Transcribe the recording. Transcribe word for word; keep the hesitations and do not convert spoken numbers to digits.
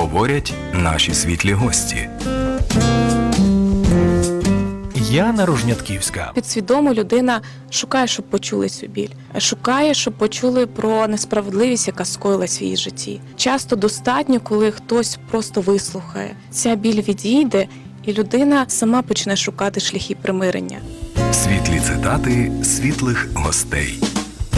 говорять наші світлі гості. Яна Ружнятківська. Підсвідомо людина шукає, щоб почули цю біль. Шукає, щоб почули про несправедливість, яка скоїлась в її житті. Часто достатньо, коли хтось просто вислухає. Ця біль відійде, і людина сама почне шукати шляхи примирення. Світлі цитати світлих гостей.